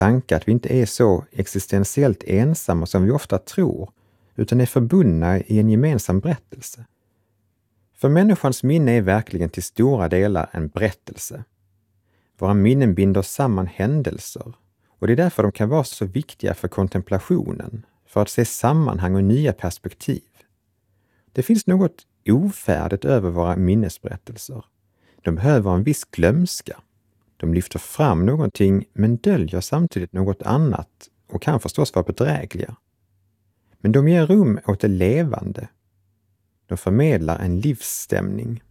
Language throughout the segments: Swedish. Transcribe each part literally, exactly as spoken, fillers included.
tanke att vi inte är så existentiellt ensamma som vi ofta tror, utan är förbundna i en gemensam berättelse. För människans minne är verkligen till stora delar en berättelse. Våra minnen binder samman händelser, och det är därför de kan vara så viktiga för kontemplationen, för att se sammanhang och nya perspektiv. Det finns något ofärdigt över våra minnesberättelser. De behöver en viss glömska. De lyfter fram någonting men döljer samtidigt något annat och kan förstås vara bedrägliga. Men de ger rum åt det levande. De förmedlar en livsstämning.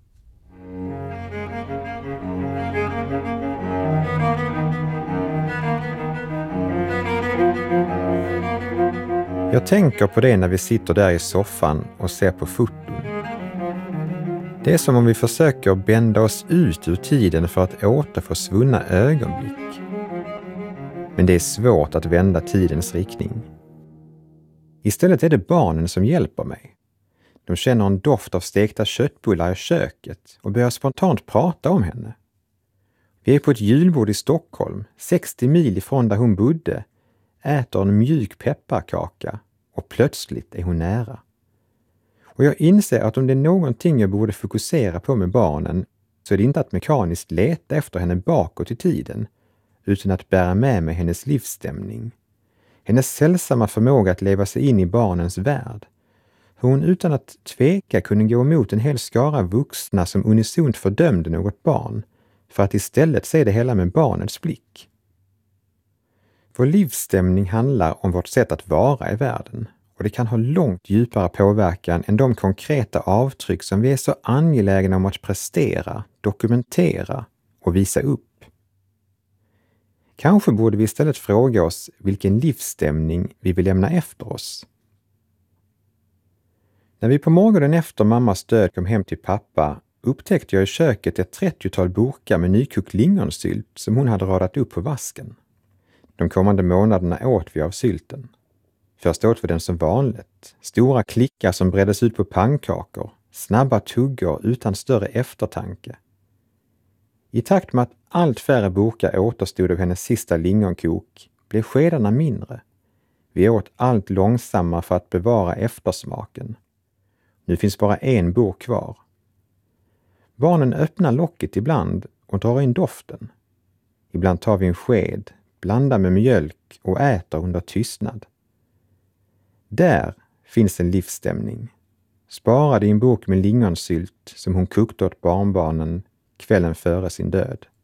Jag tänker på det när vi sitter där i soffan och ser på foton. Det är som om vi försöker bända oss ut ur tiden för att återfå svunna ögonblick. Men det är svårt att vända tidens riktning. Istället är det barnen som hjälper mig. De känner en doft av stekta köttbullar i köket och börjar spontant prata om henne. Vi är på ett julbord i Stockholm, sextio mil ifrån där hon bodde, äter en mjuk pepparkaka och plötsligt är hon nära. Och jag inser att om det är någonting jag borde fokusera på med barnen så är det inte att mekaniskt leta efter henne bakåt i tiden, utan att bära med mig hennes livsstämning. Hennes sällsamma förmåga att leva sig in i barnens värld. Hur hon utan att tveka kunde gå emot en hel skara vuxna som unisont fördömde något barn, för att istället se det hela med barnets blick. Vår livsstämning handlar om vårt sätt att vara i världen, och det kan ha långt djupare påverkan än de konkreta avtryck som vi är så angelägna om att prestera, dokumentera och visa upp. Kanske borde vi istället fråga oss vilken livsstämning vi vill lämna efter oss. När vi på morgonen efter mammas död kom hem till pappa upptäckte jag i köket ett trettiotal burkar med nykokt lingonsylt som hon hade radat upp på vasken. De kommande månaderna åt vi av sylten. Först åt vi den som vanligt. Stora klickar som breddes ut på pannkakor. Snabba tuggor utan större eftertanke. I takt med att allt färre burkar återstod av hennes sista lingonkok blev skedarna mindre. Vi åt allt långsammare för att bevara eftersmaken. Nu finns bara en burk kvar. Barnen öppnar locket ibland och drar in doften. Ibland tar vi en sked, blandar med mjölk och äter under tystnad. Där finns en livsstämning. Sparad i en burk med lingonsylt som hon kokte åt barnbarnen kvällen före sin död.